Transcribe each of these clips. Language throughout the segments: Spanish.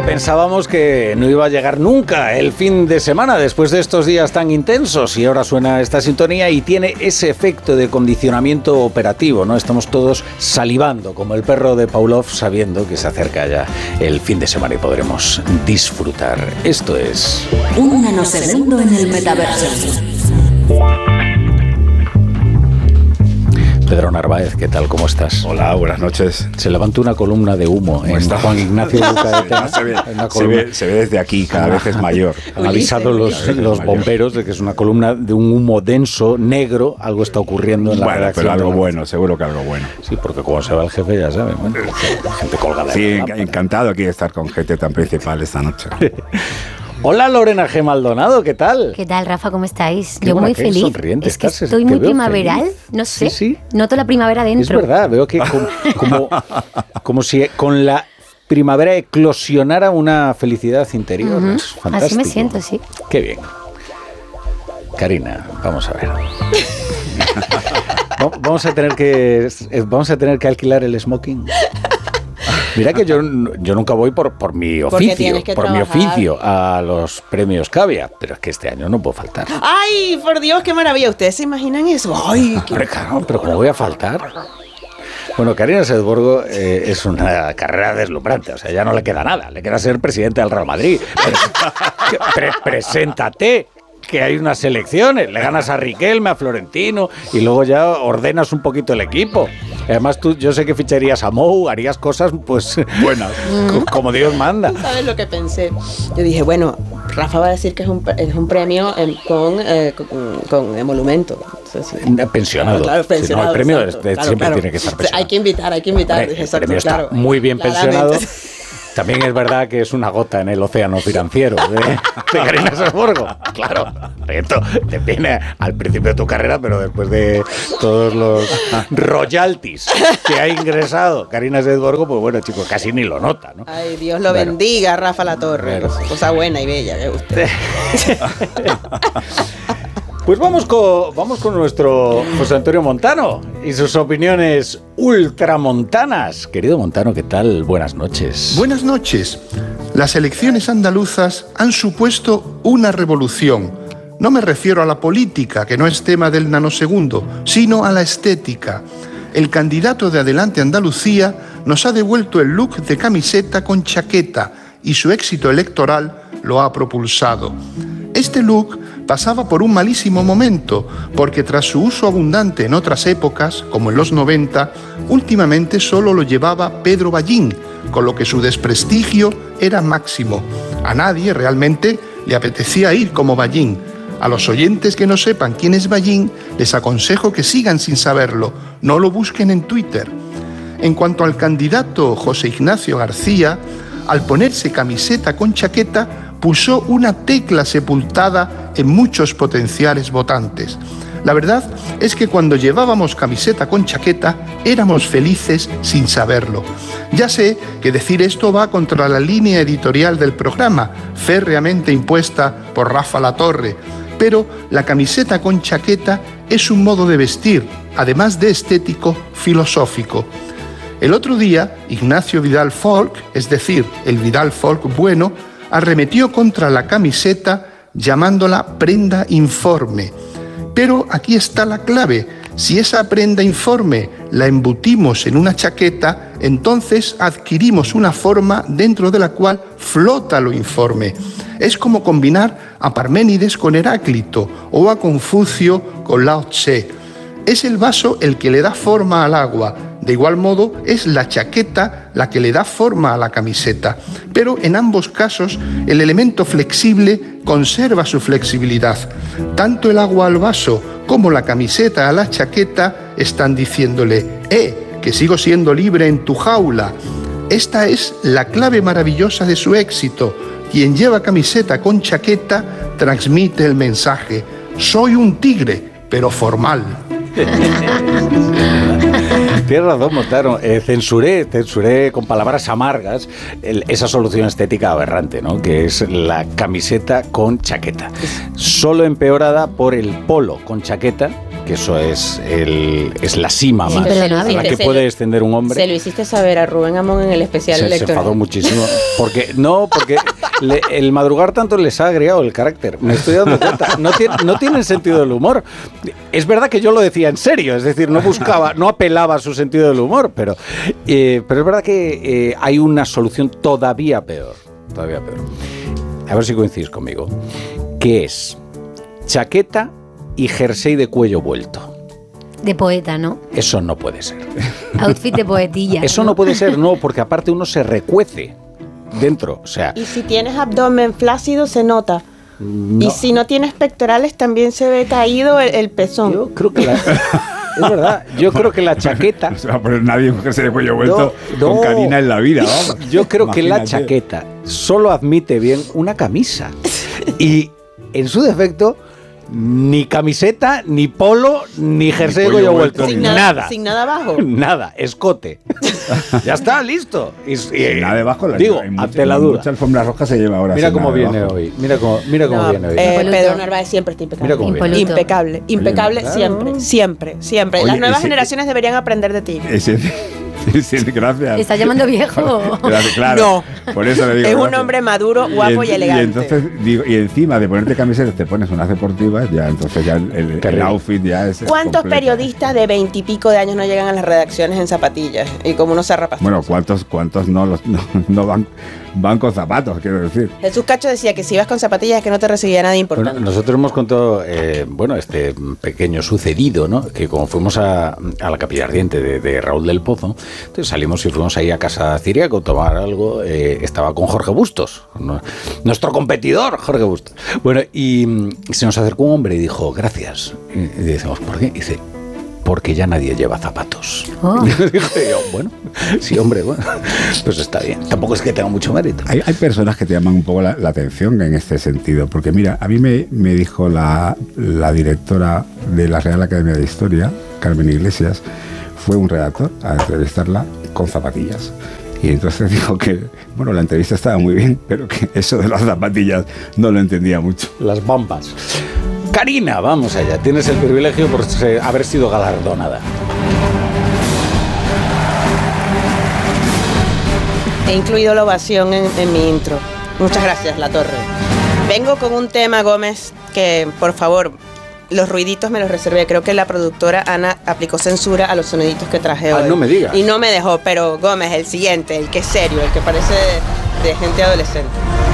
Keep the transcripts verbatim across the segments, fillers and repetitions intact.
pensábamos que no iba a llegar nunca el fin de semana después de estos días tan intensos y ahora suena esta sintonía y tiene ese efecto de condicionamiento operativo, ¿no? Estamos todos salivando como el perro de Pavlov sabiendo que se acerca ya el fin de semana y podremos disfrutar. Esto es... Un nanosegundo en el metaverso. Pedro Narváez, ¿qué tal? ¿Cómo estás? Hola, buenas noches. Se levantó una columna de humo en está? Juan Ignacio Luca de Tena. se, ve, se, ve, se ve desde aquí, cada vez es mayor. Han avisado los, los bomberos de que es una columna de un humo denso, negro, algo está ocurriendo en la bueno, redacción. Pero algo bueno, seguro que algo bueno. Sí, porque como se va el jefe, ya saben, bueno, gente colgada. Sí, encantado aquí de estar con gente tan principal esta noche. Hola Lorena G. Maldonado, ¿qué tal? ¿Qué tal, Rafa? ¿Cómo estáis? Qué Yo muy qué feliz. Sonriente es que estás, estoy te muy veo primaveral, feliz. no sé. Sí, sí. Noto la primavera dentro. Es verdad, veo que como, como, como si con la primavera eclosionara una felicidad interior. Uh-huh. Es fantástico. Así me siento, sí. Qué bien. Karina, vamos a ver. Vamos a tener que vamos a tener que alquilar el smoking. Mira que yo, yo nunca voy por, por mi oficio, por trabajar. mi oficio a los premios Cavia, pero es que este año no puedo faltar. ¡Ay, por Dios, qué maravilla! ¿Ustedes se imaginan eso? ¡Ay, qué... Hombre, claro, pero ¿cómo voy a faltar? Bueno, Karina Sedborgo eh, es una carrera deslumbrante, o sea, ya no le queda nada, le queda ser presidente del Real Madrid. Pero, pre- preséntate, que hay unas elecciones, le ganas a Riquelme, a Florentino y luego ya ordenas un poquito el equipo. Además, tú, yo sé que ficharías a Mou, harías cosas, pues, buenas, como Dios manda. ¿Sabes lo que pensé? Yo dije, bueno, Rafa va a decir que es un, es un premio en, con, eh, con, con emolumento. Entonces, sí. Pensionado. Claro, pensionado. Si no, el premio exacto, de, de, claro, siempre claro. tiene que estar pensionado. Hay que invitar, hay que invitar. Hombre, dije, el exacto, premio está claro, muy bien pensionado. Claramente. También es verdad que es una gota en el océano financiero de, de Karina Sedborgo. Claro, esto te viene al principio de tu carrera, pero después de todos los royalties que ha ingresado Karina Sedborgo, pues bueno, chicos, casi ni lo nota, ¿no? Ay, Dios lo bueno, bendiga, Rafa Latorre. Bueno. Cosa buena y bella que usted. Pues vamos con, vamos con nuestro José Antonio Montano y sus opiniones ultramontanas. Querido Montano, ¿qué tal? Buenas noches. Buenas noches. Las elecciones andaluzas han supuesto una revolución. No me refiero a la política, que no es tema del nanosegundo, sino a la estética. El candidato de Adelante Andalucía nos ha devuelto el look de camiseta con chaqueta y su éxito electoral lo ha propulsado. Este look pasaba por un malísimo momento, porque tras su uso abundante en otras épocas, como en los noventa, últimamente solo lo llevaba Pedro Ballín, con lo que su desprestigio era máximo. A nadie realmente le apetecía ir como Ballín. A los oyentes que no sepan quién es Ballín, les aconsejo que sigan sin saberlo, no lo busquen en Twitter. En cuanto al candidato José Ignacio García, al ponerse camiseta con chaqueta, pulsó una tecla sepultada en muchos potenciales votantes. La verdad es que cuando llevábamos camiseta con chaqueta éramos felices sin saberlo. Ya sé que decir esto va contra la línea editorial del programa, férreamente impuesta por Rafa Latorre, pero la camiseta con chaqueta es un modo de vestir, además de estético, filosófico. El otro día, Ignacio Vidal Folk, es decir, el Vidal Folk bueno, arremetió contra la camiseta llamándola prenda informe. Pero aquí está la clave. Si esa prenda informe la embutimos en una chaqueta, entonces adquirimos una forma dentro de la cual flota lo informe. Es como combinar a Parménides con Heráclito o a Confucio con Lao Tse. Es el vaso el que le da forma al agua. De igual modo, es la chaqueta la que le da forma a la camiseta. Pero en ambos casos, el elemento flexible conserva su flexibilidad. Tanto el agua al vaso como la camiseta a la chaqueta están diciéndole: ¡eh, que sigo siendo libre en tu jaula! Esta es la clave maravillosa de su éxito. Quien lleva camiseta con chaqueta transmite el mensaje: soy un tigre, pero formal. Tienes razón, Montano. Eh, censuré, censuré con palabras amargas el, esa solución estética aberrante, ¿no? Que es la camiseta con chaqueta. Solo empeorada por el polo con chaqueta, que eso es, el, es la cima Es más imperdonable. a la que Se puede lo- descender un hombre. Se lo hiciste saber a Rubén Amón en el especial Se, se electoral. enfadó muchísimo. Porque, no, porque le- el madrugar tanto les ha agriado el carácter. Me estoy dando cuenta. No, tiene, no tienen sentido del humor. Es verdad que yo lo decía en serio, es decir, no buscaba, no apelaba a su sentido del humor, pero, eh, pero es verdad que eh, hay una solución todavía peor. Todavía peor. A ver si coincidís conmigo. Que es chaqueta y jersey de cuello vuelto. De poeta, ¿no? Eso no puede ser. Outfit de poetilla. Eso no puede ser, no, porque aparte uno se recuece dentro. O sea, Y si tienes abdomen flácido, se nota. no. Y si no tienes pectorales, también se ve caído el, el pezón. Yo creo que la, es verdad, yo creo que la chaqueta, No se va a poner nadie un jersey de cuello vuelto No, con no. Karina en la vida, vamos. yo creo que la Imagínate. chaqueta solo admite bien una camisa. Y en su defecto, ni camiseta, ni polo, ni jersey de cuello cuello vuelto, vuelto. sin ni nada, Nada. sin nada abajo. Nada, escote. Ya está, listo. Y, y- Sin nada debajo. la- digo, hay mucha- ante la duda. Mucha alfombra roja se lleva ahora. Mira sin cómo nada viene debajo. hoy. Mira cómo, mira cómo No, viene hoy. eh, Impoluto. Pedro Narváez siempre está impecable. Mira cómo viene. Impoluto. Impecable, impecable Claro. siempre, siempre, siempre. Oye, Las nuevas ese- generaciones deberían aprender de ti. Ese, sí, sí, gracias. ¿Te estás llamando viejo? Gracias, claro. No. Por eso le digo. Es un gracias. hombre maduro, guapo y, en- elegante. Y entonces digo, y encima de ponerte camisetas te pones unas deportivas, ya entonces ya el, el- el Terrible. outfit ya es. ¿Cuántos completo. periodistas de veintipico de años no llegan a las redacciones en zapatillas? Y como unos zarrapastrosos. Bueno, ¿cuántos, cuántos no, los, no, no van, van con zapatos, quiero decir? Jesús Cacho decía que si ibas con zapatillas es que no te recibía nada importante. Bueno, nosotros hemos contado, eh, bueno, este pequeño sucedido, ¿no? Que como fuimos a, a la Capilla Ardiente de, de Raúl del Pozo, entonces salimos y fuimos ahí a casa Ciriaco a tomar algo, eh, estaba con Jorge Bustos, ¿no? Nuestro competidor, Jorge Bustos. Bueno, y mm, se nos acercó un hombre y dijo, gracias. Y, y decimos, ¿por qué? Y dice, porque ya nadie lleva zapatos. Oh. Dije yo, bueno, sí, hombre, bueno, pues está bien. Tampoco es que tenga mucho mérito. Hay, hay personas que te llaman un poco la, la atención en este sentido, porque mira, a mí me, me dijo la, la directora de la Real Academia de Historia, Carmen Iglesias, fue un redactor a entrevistarla con zapatillas. Y entonces dijo que, bueno, la entrevista estaba muy bien, pero que eso de las zapatillas no lo entendía mucho. Las bombas. Karina, vamos allá. Tienes el privilegio por ser- haber sido galardonada. He incluido la ovación en, en mi intro. Muchas gracias, La Torre. Vengo con un tema, Gómez, que por favor, los ruiditos me los reservé. Creo que la productora Ana aplicó censura a los soniditos que traje Ah, hoy. no me digas. Y no me dejó, pero Gómez, el siguiente, el que es serio, el que parece de, de gente adolescente.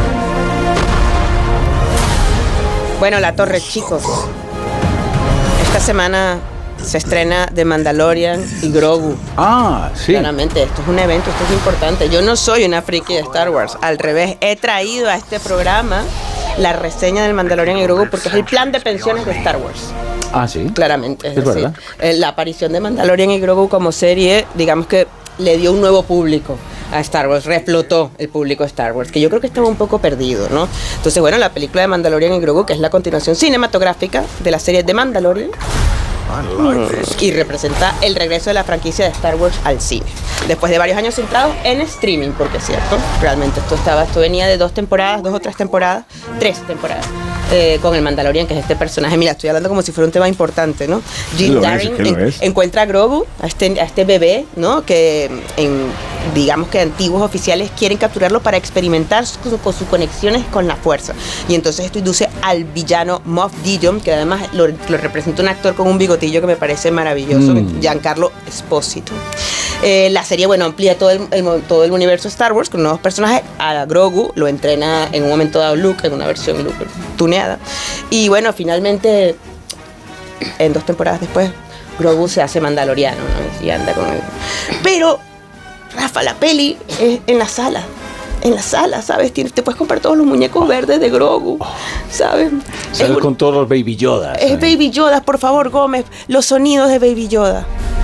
Bueno, La Torre, chicos. Esta semana se estrena The Mandalorian y Grogu. Ah, sí. Claramente, esto es un evento, esto es importante. Yo no soy una friki de Star Wars. Al revés, he traído a este programa la reseña del Mandalorian y Grogu porque es el plan de pensiones de Star Wars. Ah, sí. Claramente. Es, Es decir, verdad. eh, la aparición de Mandalorian y Grogu como serie, digamos que le dio un nuevo público a Star Wars, reflotó el público de Star Wars, que yo creo que estaba un poco perdido, ¿no? Entonces, bueno, la película de Mandalorian y Grogu, que es la continuación cinematográfica de la serie de Mandalorian, y representa el regreso de la franquicia de Star Wars al cine. Después de varios años centrados en streaming, porque es cierto, realmente esto estaba, esto venía de dos temporadas, dos o tres temporadas, tres temporadas, eh, con el Mandalorian, que es este personaje. Mira, estoy hablando como si fuera un tema importante, ¿no? Jim Lo es, Darin que lo en- es. encuentra a Grogu, a este, a este bebé, ¿no? Que en, digamos que antiguos oficiales quieren capturarlo para experimentar su- con sus conexiones con la fuerza. Y entonces esto induce al villano Moff Gideon, que además lo, lo representa un actor con un bigotillo que me parece maravilloso, Mm. Giancarlo Esposito. Eh, la serie, bueno, amplía todo el, el- todo el universo Star Wars con nuevos personajes. A Grogu lo entrena en un momento dado Luke, en una versión Luke tuneada. Y bueno, finalmente, en dos temporadas después, Grogu se hace mandaloriano, ¿no? Y anda con él. Pero, Rafa, la peli es en la sala. En la sala, ¿sabes? Tienes- Te puedes comprar todos los muñecos verdes de Grogu, ¿sabes? Sales Es un- con todos los Baby Yodas. es ¿eh? Baby Yoda, por favor, Gómez. Los sonidos de Baby Yoda.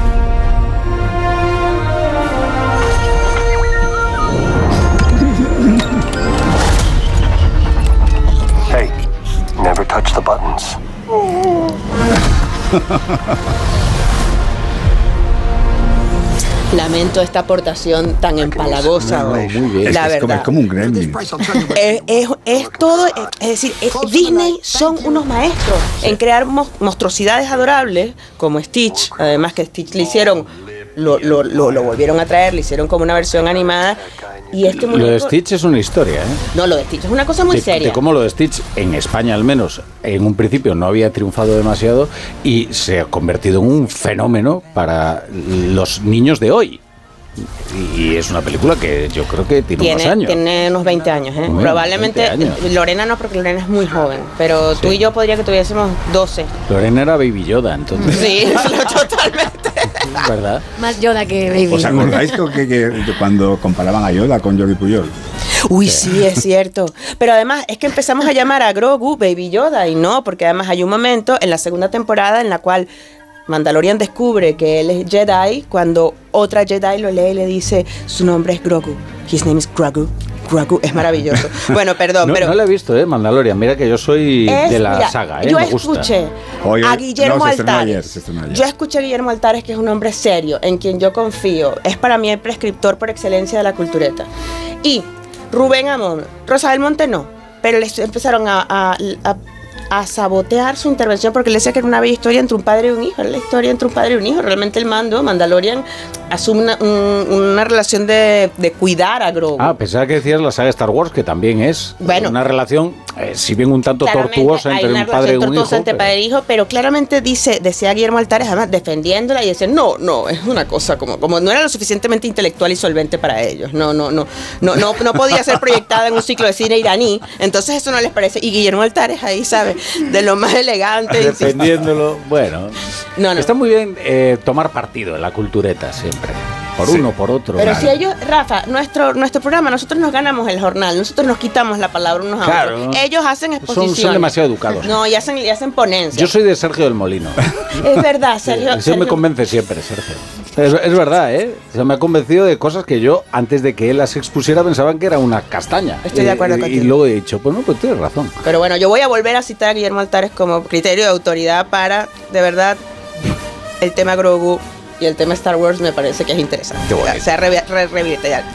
Hey, never touch the buttons. Lamento esta aportación tan empalagosa No, no, hoy. muy bien. Es, La es como, verdad. es como un gremlin. Es, es- es todo, es, es decir, es- Disney son unos maestros en crear mos- monstruosidades adorables como Stitch, además que Stitch le hicieron, lo, lo, lo, lo volvieron a traer, le hicieron como una versión animada y este Lo de muñeco... Stitch es una historia, ¿eh? No, lo de Stitch es una cosa muy de, seria. de cómo lo de Stitch, en España al menos, en un principio no había triunfado demasiado y se ha convertido en un fenómeno para los niños de hoy. Y, y es una película que yo creo que tiene, unos Tiene, años. tiene unos veinte años, ¿eh? Bueno, Probablemente veinte años. Lorena no, porque Lorena es muy joven, pero tú y yo podría que tuviésemos doce. Lorena era Baby Yoda, entonces. Sí, totalmente. ¿Verdad? Más Yoda que Baby. ¿Os acordáis que, que- que cuando comparaban a Yoda con Jordi Puyol? Uy, sí, es cierto. Pero además es que empezamos a llamar a Grogu Baby Yoda y no, porque además hay un momento en la segunda temporada en la cual Mandalorian descubre que él es Jedi cuando otra Jedi lo lee y le dice su nombre es Grogu. His name is Grogu. Grogu es maravilloso. Bueno, perdón, No, pero no la he visto, ¿eh? Mandalorian. Mira que yo soy es- de la mira, saga, ¿eh? Yo Me gusta. escuché Hoy- a hoy- Guillermo no, se estrenó Altares. ayer, se estrenó ayer. Yo escuché a Guillermo Altares, que es un hombre serio, en quien yo confío. Es para mí el prescriptor por excelencia de la cultureta. Y Rubén Amón, Rosabel Monte no, pero les empezaron a, a- a- a sabotear su intervención porque le decía que era una bella historia entre un padre y un hijo. Era la historia entre un padre y un hijo. Realmente el mando, Mandalorian, asume una, un- una relación de, de cuidar a Grogu. Ah, pensaba que decías la saga Star Wars, que también es Bueno. una relación, eh, si bien un tanto Claramente tortuosa hay entre una un padre y relación un hijo. tortuosa entre pero- padre e hijo, pero claramente dice, decía Guillermo Altares, además defendiéndola y dice, no, no, es una cosa como, como no era lo suficientemente intelectual y solvente para ellos, no, no, no, no, no, no podía ser proyectada en un ciclo de cine iraní, entonces eso no les parece, y Guillermo Altares ahí sabe, de lo más elegante, insisto. defendiéndolo. Bueno, No, no. está muy bien eh, tomar partido en la cultureta siempre. Por Sí. uno, por otro. Pero Claro. si ellos, Rafa, nuestro, nuestro programa, nosotros nos ganamos el jornal, nosotros nos quitamos la palabra unos a Claro. otros. Ellos hacen Son- exposiciones. son demasiado educados. No, y hacen, y hacen ponencias. Yo soy de Sergio del Molino. Es verdad, Sergio. Eso me Sergio- convence siempre, Sergio. Es, es verdad, ¿eh? Se me ha convencido de cosas que yo, antes de que él las expusiera, pensaban que era una castaña. Estoy de acuerdo y, contigo. Y luego he dicho, pues no, pues tienes razón. Pero bueno, yo voy a volver a citar a Guillermo Altares como criterio de autoridad para, de verdad, el tema Grogu y el tema Star Wars me parece que es interesante. Qué bonito. Se ha re- re- revitalizado.